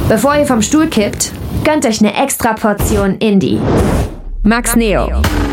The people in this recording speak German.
Bevor ihr vom Stuhl kippt, gönnt euch eine extra Portion Indie. Max Neo.